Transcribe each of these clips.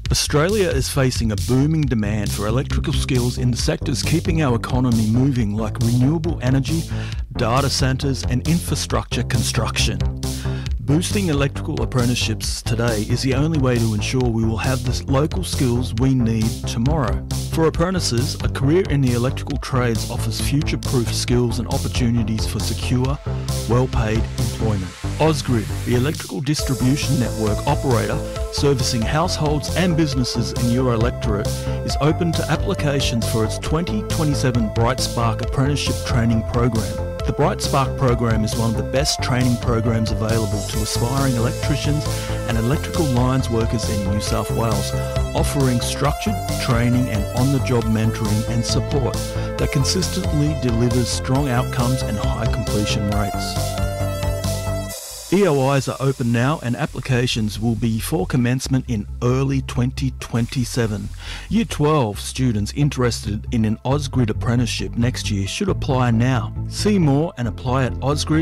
Australia is facing a booming demand for electrical skills in the sectors keeping our economy moving, like renewable energy, data centres and infrastructure construction. Boosting electrical apprenticeships today is the only way to ensure we will have the local skills we need tomorrow. For apprentices, a career in the electrical trades offers future-proof skills and opportunities for secure, well-paid employment. Ausgrid, the electrical distribution network operator servicing households and businesses in your electorate, is open to applications for its 2027 Bright Spark Apprenticeship Training Program. The Bright Spark program is one of the best training programs available to aspiring electricians and electrical lines workers in New South Wales, offering structured training and on-the-job mentoring and support that consistently delivers strong outcomes and high completion rates. EOIs are open now and applications will be for commencement in early 2027. Year 12 students interested in an Ausgrid apprenticeship next year should apply now. See more and apply at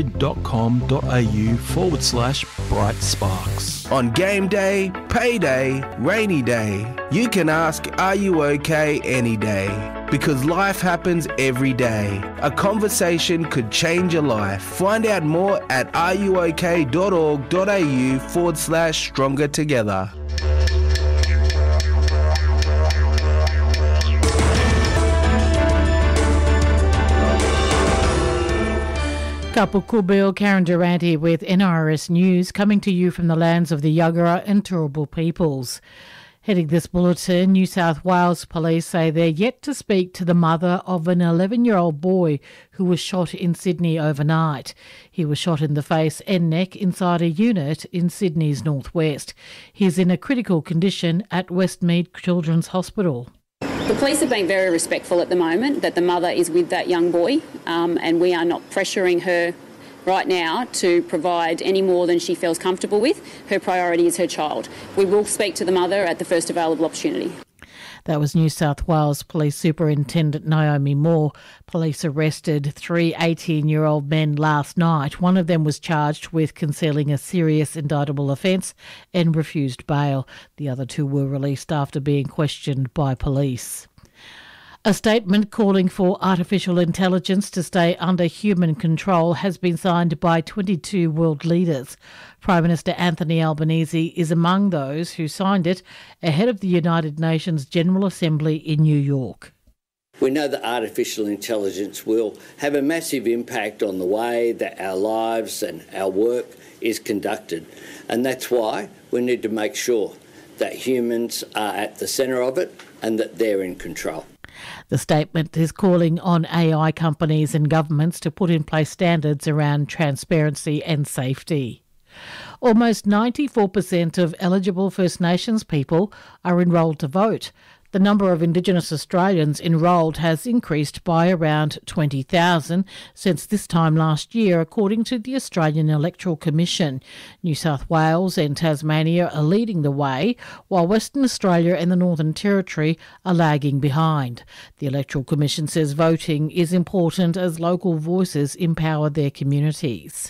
ausgrid.com.au/Bright Sparks. On game day, payday, rainy day, you can ask, "Are you okay?" any day. Because life happens every day. A conversation could change your life. Find out more at ruok.org.au/stronger together. Kapul Kubil, Karen Durante with NRS News, coming to you from the lands of the Yagara and Turrbal peoples. Heading this bulletin, New South Wales police say they're yet to speak to the mother of an 11-year-old boy who was shot in Sydney overnight. He was shot in the face and neck inside a unit in Sydney's northwest. He's in a critical condition at Westmead Children's Hospital. The police have been very respectful at the moment that the mother is with that young boy, and we are not pressuring her right now to provide any more than she feels comfortable with. Her priority is her child. We will speak to the mother at the first available opportunity. That was New South Wales Police Superintendent Naomi Moore. Police arrested 3 18-year-old men last night. One of them was charged with concealing a serious indictable offence and refused bail. The other 2 were released after being questioned by police. A statement calling for artificial intelligence to stay under human control has been signed by 22 world leaders. Prime Minister Anthony Albanese is among those who signed it ahead of the United Nations General Assembly in New York. We know that artificial intelligence will have a massive impact on the way that our lives and our work is conducted, and that's why we need to make sure that humans are at the centre of it and that they're in control. The statement is calling on AI companies and governments to put in place standards around transparency and safety. Almost 94% of eligible First Nations people are enrolled to vote. The number of Indigenous Australians enrolled has increased by around 20,000 since this time last year, according to the Australian Electoral Commission. New South Wales and Tasmania are leading the way, while Western Australia and the Northern Territory are lagging behind. The Electoral Commission says voting is important as local voices empower their communities.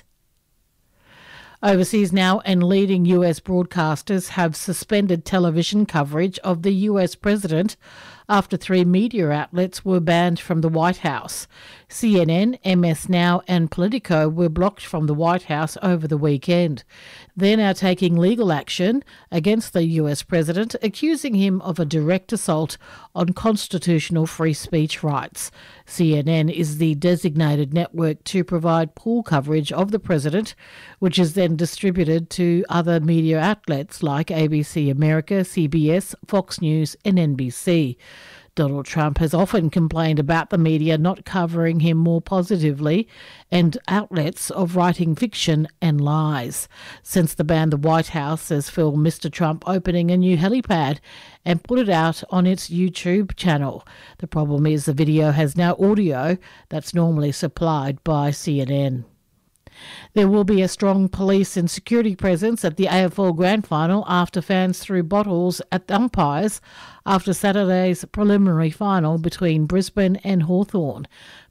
Overseas now, and leading US broadcasters have suspended television coverage of the US president after 3 media outlets were banned from the White House. CNN, MS Now and Politico were blocked from the White House over the weekend. They're now taking legal action against the US president, accusing him of a direct assault on constitutional free speech rights. CNN is the designated network to provide pool coverage of the president, which is then distributed to other media outlets like ABC America, CBS, Fox News and NBC. Donald Trump has often complained about the media not covering him more positively and outlets of writing fiction and lies. Since the ban, the White House has filmed Mr. Trump opening a new helipad and put it out on its YouTube channel. The problem is the video has now audio that's normally supplied by CNN. There will be a strong police and security presence at the AFL Grand Final after fans threw bottles at the umpires after Saturday's preliminary final between Brisbane and Hawthorn.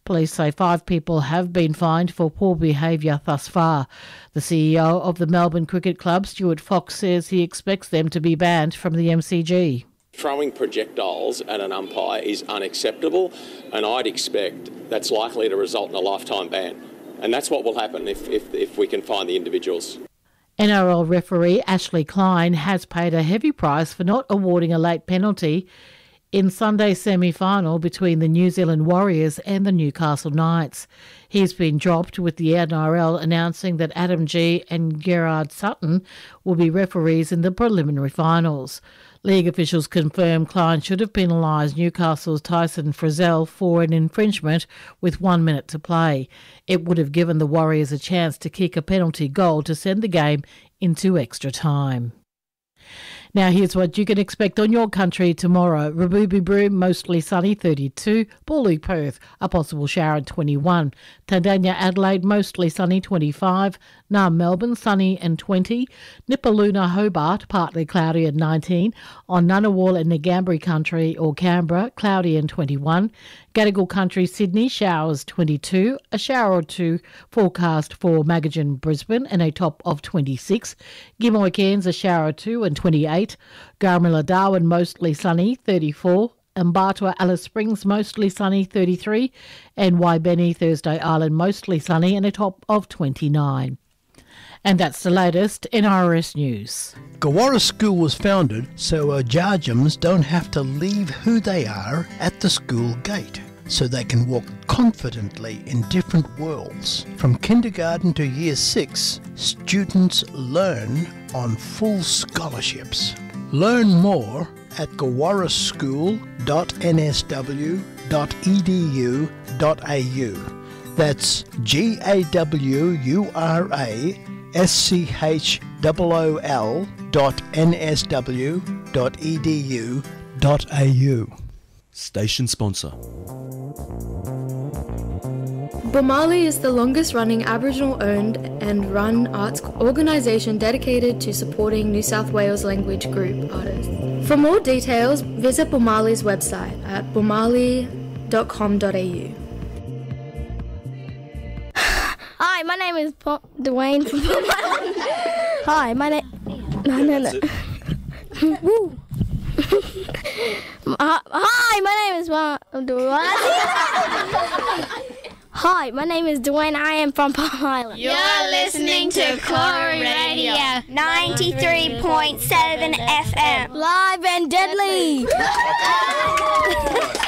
Police say 5 people have been fined for poor behaviour thus far. The CEO of the Melbourne Cricket Club, Stuart Fox, says he expects them to be banned from the MCG. Throwing projectiles at an umpire is unacceptable, and I'd expect that's likely to result in a lifetime ban. And that's what will happen if we can find the individuals. NRL referee Ashley Klein has paid a heavy price for not awarding a late penalty in Sunday's semi-final between the New Zealand Warriors and the Newcastle Knights. He's been dropped, with the NRL announcing that Adam Gee and Gerard Sutton will be referees in the preliminary finals. League officials confirm Klein should have penalised Newcastle's Tyson Frizzell for an infringement with 1 minute to play. It would have given the Warriors a chance to kick a penalty goal to send the game into extra time. Now here's what you can expect on your country tomorrow. Rabooby mostly sunny, 32. Boolie, Perth, a possible shower at 21. Tandanya, Adelaide, mostly sunny, 25. Naarm, Melbourne, sunny and 20. Nipaluna, Hobart, partly cloudy at 19. On Ngunnawal and Ngambri Country or Canberra, cloudy and 21. Gadigal Country, Sydney, showers 22. A shower or two forecast for Magajan, Brisbane, and a top of 26. Gimoy, Cairns, a shower or two and 28. Garmilla, Darwin, mostly sunny, 34. Mbatwa, Alice Springs, mostly sunny, 33. And Waibeni, Thursday Island, mostly sunny and a top of 29. And that's the latest NRS News. Gawara School was founded so Ojajams don't have to leave who they are at the school gate, so they can walk confidently in different worlds. From kindergarten to year 6, students learn on full scholarships. Learn more at gawaraschool.nsw.edu.au. That's GAWURASCHOOL.nsw.edu.au. Station sponsor. Bomali is the longest-running Aboriginal-owned and run arts organisation dedicated to supporting New South Wales language group artists. For more details, visit Bomali's website at bomali.com.au. Hi, my name is Dwayne from Hi, my name... No. Woo. Hi, my name is Hi, my name is Dwayne. I am from Palm Island. You're listening to Corey Radio 93.7 FM. Live and deadly.